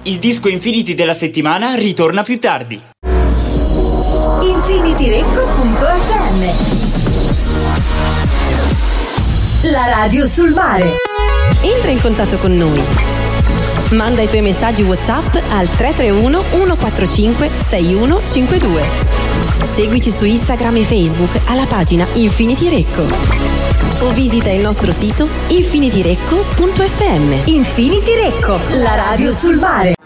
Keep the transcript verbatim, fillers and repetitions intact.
il disco Infinity della settimana ritorna più tardi. infinityrecco punto effe emme, la radio sul mare. Entra in contatto con noi. Manda i tuoi messaggi WhatsApp al tre tre uno uno quattro cinque sei uno cinque due. Seguici su Instagram e Facebook alla pagina Infinity Recco o visita il nostro sito infinityrecco punto effe emme. Infinity Recco, la radio sul mare.